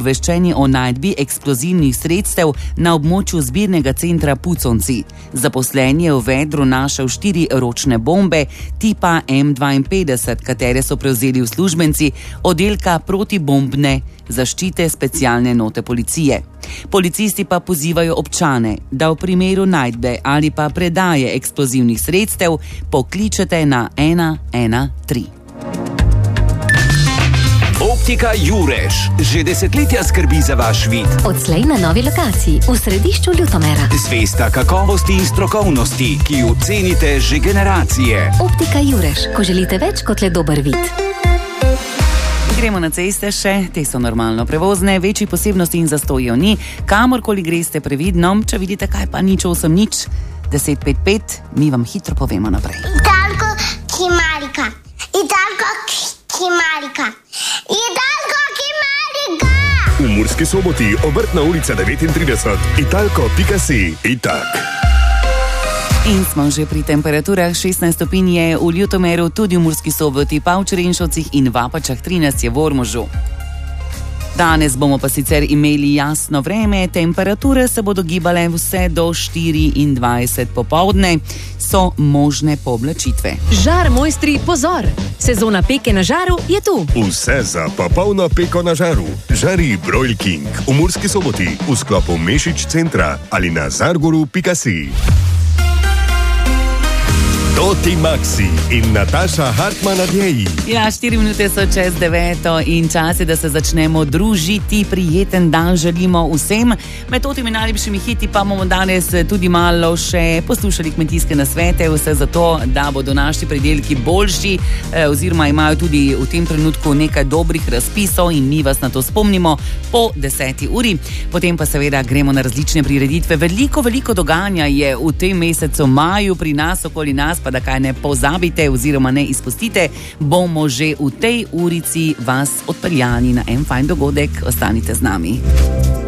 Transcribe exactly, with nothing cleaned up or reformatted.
obveščeni o najdbi eksplozivnih sredstev na območju zbirnega centra Puconci. Zaposlen je v vedru našel štiri ročne bombe tipa em dvainpetdeset, katere so prevzeli uslužbenci oddelka protibombne zaščite specialne note policije. Policisti pa pozivajo občane, da v primeru najdbe ali pa predaje eksplozivnih sredstev pokličete na ena ena tri. Optika Jurež že desetletja skrbi za vaš vid. Odslej na novi lokaciji v središču Ljutomera. Zvesta kakovosti in strokovnosti, ki jo cenite že generacije. Optika Jurež, ko želite več kot le dober vid. Gremo na ceste še, te so normalno prevozne, večjih posebnosti in zastojev ni. Kamorkoli greste previdno, če vidite kaj pa nič osem nič, deset pet pet, mi vam hitro povemo naprej. Italko Kimarika, Italko Kimarika, Italko Kimarika. V Murski Soboti, Obrtna ulica devetintrideset, italko pika si, itak. In smo že pri temperaturah, šestnajst stopinj je v Ljutomeru, tudi v Murski Soboti, pa v Črenšovcih in v Apačah, trinajst je v Ormožu. Danes bomo pa sicer imeli jasno vreme, temperature se bodo gibale vse do štiriindvajset popoldne, so možne pooblačitve. Žar mojstri, pozor! Sezona peke na žaru je tu. Vse za popolno peko na žaru. Žari Broil King v Murski Soboti v sklopu Mešič centra ali na zargoru pika si. Toti Maxi in Nataša Hartman nadjeji. Ja, štiri minute so čez deveto in čas je, da se začnemo družiti. Prijeten dan želimo vsem. Med totimi najlepšimi hiti pa bomo danes tudi malo še poslušali kmetijske nasvete, vse zato, da bodo naši pridelki boljši, oziroma imajo tudi v tem trenutku nekaj dobrih razpisov in mi vas na to spomnimo po deseti uri. Potem pa seveda gremo na različne prireditve. Veliko, veliko dogajanja je v tem mesecu maju pri nas, okoli nas, pa da kaj ne pozabite oziroma ne izpustite, bomo že v tej urici vas odpeljali na en fajn dogodek. Ostanite z nami.